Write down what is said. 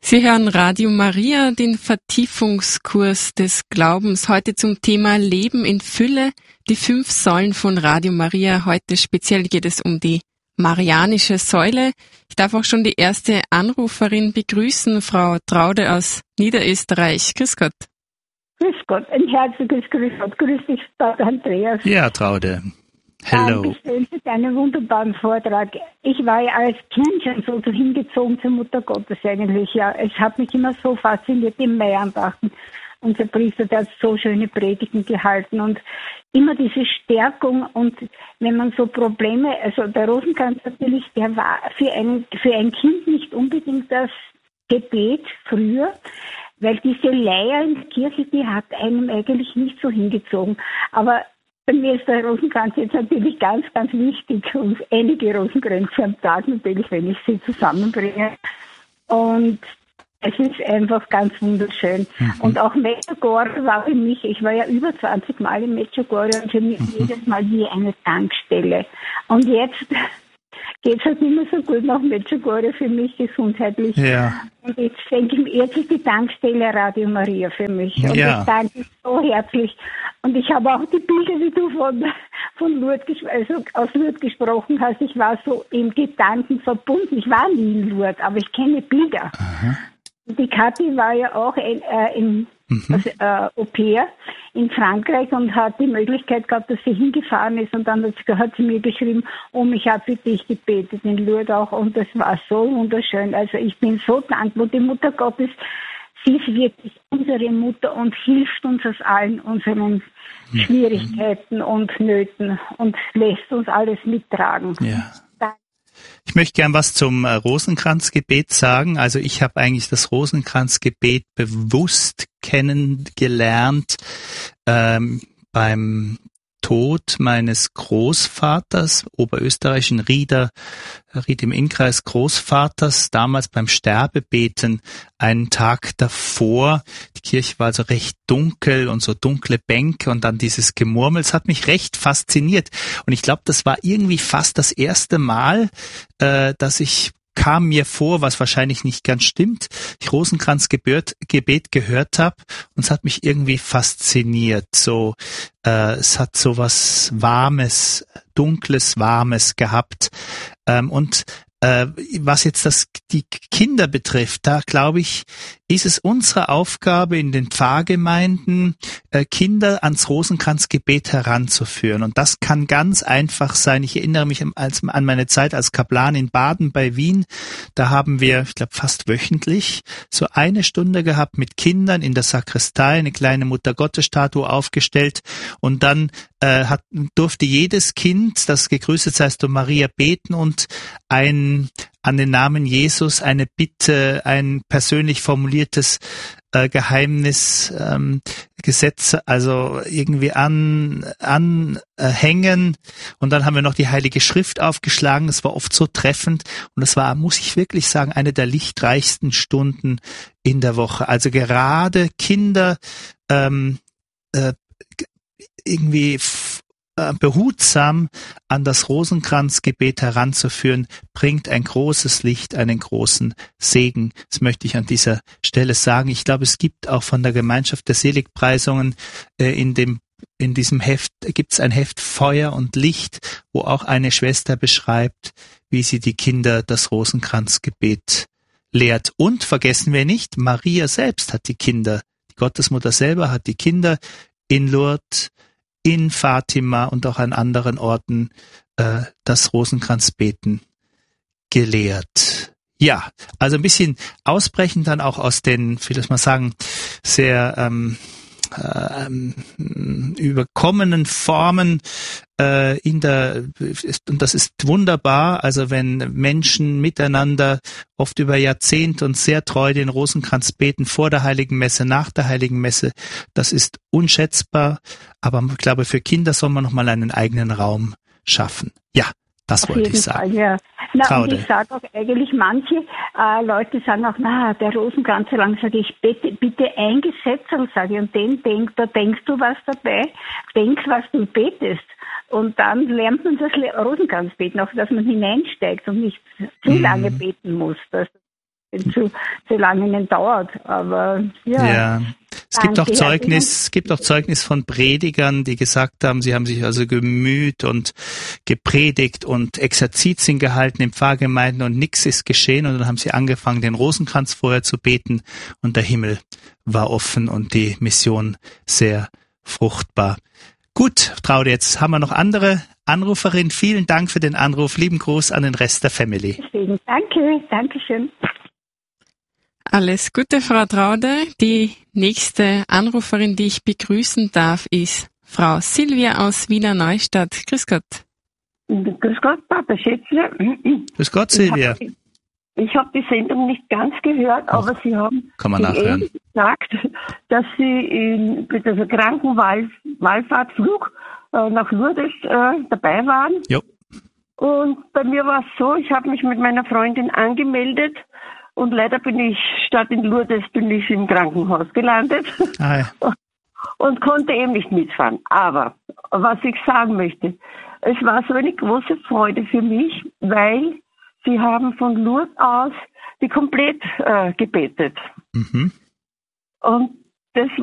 Sie hören Radio Maria, den Vertiefungskurs des Glaubens. Heute zum Thema Leben in Fülle, die 5 Säulen von Radio Maria. Heute speziell geht es um die Marianische Säule. Ich darf auch schon die erste Anruferin begrüßen, Frau Traude aus Niederösterreich. Grüß Gott. Grüß Gott, ein herzliches Grüß Gott. Grüß dich, Pater Andreas. Ja, Traude. Hello. Dankeschön für deinen wunderbaren Vortrag. Ich war ja als Kind schon so hingezogen zur Mutter Gottes eigentlich. Ja, es hat mich immer so fasziniert, die Maiandachten. Unser Priester, der hat so schöne Predigten gehalten und immer diese Stärkung. Und wenn man so Probleme, also der Rosenkranz natürlich, der war für ein Kind nicht unbedingt das Gebet früher, weil diese Leier in der Kirche, die hat einem eigentlich nicht so hingezogen. Aber bei mir ist der Rosenkranz jetzt natürlich ganz, ganz wichtig und einige Rosenkränze am Tag natürlich, wenn ich sie zusammenbringe. Und es ist einfach ganz wunderschön. Und auch Medjugorje war für mich, ich war ja über 20 Mal in Medjugorje und für mich jedes Mal wie eine Tankstelle. Und jetzt geht es halt nicht mehr so gut nach Medjugorje für mich gesundheitlich. Ja. Und jetzt denke ich, jetzt ist die Tankstelle Radio Maria für mich. Und ich danke so herzlich. Und ich habe auch die Bilder, wie du von Lourdes, also aus Lourdes gesprochen hast. Ich war so im Gedanken verbunden. Ich war nie in Lourdes, aber ich kenne Bilder. Aha. Die Kathi war ja auch Au-pair in Frankreich und hat die Möglichkeit gehabt, dass sie hingefahren ist. Und dann hat sie mir geschrieben, ich habe für dich gebetet in Lourdes auch. Und das war so wunderschön. Also ich bin so dankbar. Die Mutter Gottes, sie ist wirklich unsere Mutter und hilft uns aus allen unseren Schwierigkeiten und Nöten und lässt uns alles mittragen. Ja. Ich möchte gern was zum Rosenkranzgebet sagen. Also ich habe eigentlich das Rosenkranzgebet bewusst kennengelernt beim Tod meines Großvaters, oberösterreichischen Ried im Innkreis Großvaters, damals beim Sterbebeten, einen Tag davor. Die Kirche war also recht dunkel und so dunkle Bänke und dann dieses Gemurmel. Es hat mich recht fasziniert. Und ich glaube, das war irgendwie fast das erste Mal, dass ich kam mir vor, was wahrscheinlich nicht ganz stimmt, ich Rosenkranzgebet gehört habe und es hat mich irgendwie fasziniert. So, es hat so was Warmes, Dunkles, Warmes gehabt. Und was jetzt die Kinder betrifft, da glaube ich, ist es unsere Aufgabe in den Pfarrgemeinden, Kinder ans Rosenkranzgebet heranzuführen. Und das kann ganz einfach sein. Ich erinnere mich an meine Zeit als Kaplan in Baden bei Wien. Da haben wir, ich glaube, fast wöchentlich so eine Stunde gehabt mit Kindern in der Sakristei, eine kleine Muttergottesstatue aufgestellt. Und dann durfte jedes Kind, das gegrüßet seist du Maria, beten und an den Namen Jesus eine Bitte, ein persönlich formuliertes Geheimnis, Gesetz, also irgendwie anhängen. Und dann haben wir noch die Heilige Schrift aufgeschlagen. Das war oft so treffend. Und das war, muss ich wirklich sagen, eine der lichtreichsten Stunden in der Woche. Also gerade Kinder irgendwie behutsam an das Rosenkranzgebet heranzuführen, bringt ein großes Licht, einen großen Segen. Das möchte ich an dieser Stelle sagen. Ich glaube, es gibt auch von der Gemeinschaft der Seligpreisungen in diesem Heft, gibt es ein Heft Feuer und Licht, wo auch eine Schwester beschreibt, wie sie die Kinder das Rosenkranzgebet lehrt. Und vergessen wir nicht, Maria selbst hat die Kinder, die Gottesmutter selber hat die Kinder in Lourdes, in Fatima und auch an anderen Orten das Rosenkranzbeten gelehrt. Ja, also ein bisschen ausbrechend dann auch aus den, wie soll ich mal sagen, sehr überkommenen Formen und das ist wunderbar, also wenn Menschen miteinander oft über Jahrzehnte und sehr treu den Rosenkranz beten, vor der Heiligen Messe, nach der Heiligen Messe, das ist unschätzbar, aber ich glaube, für Kinder soll man nochmal einen eigenen Raum schaffen. Ja, das wollte ich sagen. Fall, ja. Und ich sage auch eigentlich, manche Leute sagen auch, der Rosenkranz so lang, sage ich, bitte eingesetzt, sage ich, und da denkst du was dabei, denk, was du betest. Und dann lernt man das Rosenkranzbeten, auch dass man hineinsteigt und nicht zu lange beten muss. Das zu lange ihnen dauert. Aber ja. Es gibt auch Zeugnis von Predigern, die gesagt haben, sie haben sich also gemüht und gepredigt und Exerzitien gehalten in Pfarrgemeinden und nichts ist geschehen. Und dann haben sie angefangen, den Rosenkranz vorher zu beten und der Himmel war offen und die Mission sehr fruchtbar. Gut, Traude, jetzt haben wir noch andere Anruferin. Vielen Dank für den Anruf. Lieben Gruß an den Rest der Family. Dankeschön. Alles Gute, Frau Traude. Die nächste Anruferin, die ich begrüßen darf, ist Frau Silvia aus Wiener Neustadt. Grüß Gott. Grüß Gott, Papa Schätzle. Grüß Gott, Silvia. Ich habe die Sendung nicht ganz gehört, aber Sie haben gesagt, dass Sie bei dieser Krankenwallfahrtflug nach Lourdes dabei waren. Jo. Und bei mir war es so, ich habe mich mit meiner Freundin angemeldet und leider bin ich statt in Lourdes im Krankenhaus gelandet. Und konnte eben nicht mitfahren. Aber was ich sagen möchte, es war so eine große Freude für mich, weil Sie haben von Lourdes aus die komplett gebetet. Mhm. Und das